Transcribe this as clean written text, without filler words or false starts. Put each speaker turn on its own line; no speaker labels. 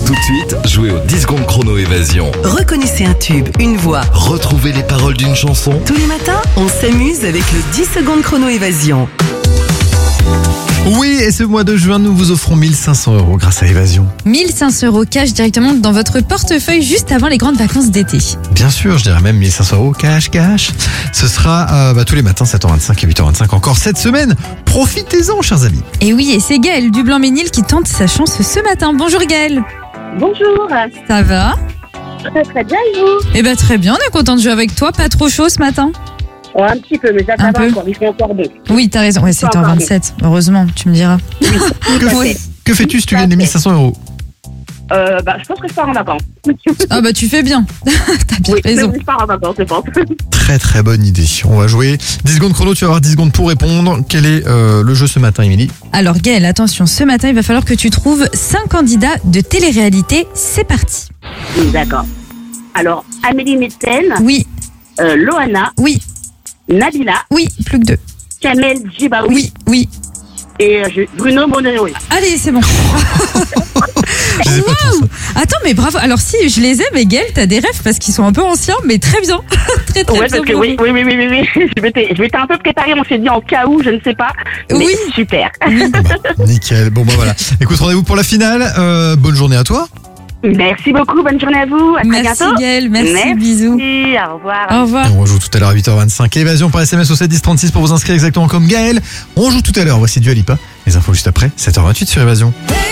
Tout de suite, jouez au 10 secondes chrono évasion.
Reconnaissez un tube, une voix.
Retrouvez les paroles d'une chanson.
Tous les matins, on s'amuse avec le 10 secondes chrono évasion.
Oui, et ce mois de juin, nous vous offrons 1 500 € grâce à Évasion.
1 500 € cash directement dans votre portefeuille juste avant les grandes vacances d'été.
Bien sûr, je dirais même 1 500 € cash. Ce sera tous les matins, 7h25 et 8h25 encore cette semaine. Profitez-en, chers amis.
Et oui, et c'est Gaël du Blanc-Ménil qui tente sa chance ce matin. Bonjour Gaël.
Bonjour,
Ça va?
très bien et vous?
Eh ben très bien, on est content de jouer avec toi. Pas trop chaud ce matin?
Un petit peu, mais ça
Un
va
peu.
encore, il faut encore deux.
Oui, t'as raison. Ouais, c'est
Pas encore
27. Heureusement, tu me diras. Ouais.
Que fais-tu si tu gagnes les 1 500 €?
Je pense que je pars en vacances.
Ah bah tu fais bien. T'as bien
Oui,
raison.
je pars en vacances, je pense.
Très très bonne idée. On va jouer 10 secondes chrono, tu vas avoir 10 secondes pour répondre. Quel est le jeu ce matin, Émilie?
Alors Gaël, attention, ce matin, il va falloir que tu trouves 5 candidats de télé-réalité. C'est parti.
D'accord. Alors, Amélie Metten,
Oui,
Loana,
oui,
Nabila,
oui, plus que 2.
Kamel Djibaoui
Oui, oui.
et Bruno Monero.
Allez, c'est bon.
Je les ai pas tous.
Attends, mais bravo. Alors si, je les ai, mais Gaël, t'as des rêves parce qu'ils sont un peu anciens, mais très bien. Très
Ouais,
bien.
parce que
bravo.
oui. Je m'étais un peu préparée, on s'est dit en cas où, je ne sais pas. Mais
Oui.
super.
Nickel. Bon, voilà. Écoute, rendez-vous pour la finale. Bonne journée à toi.
Merci beaucoup, bonne journée à vous. À très
Merci
bientôt.
Gaël, merci, bisous.
Au revoir.
Au revoir.
Et on joue tout à l'heure à 8h25. Évasion par SMS au 7 10 36 pour vous inscrire exactement comme Gaël. On joue tout à l'heure. Voici Dua Lipa. Les infos juste après, 7h28 sur Évasion.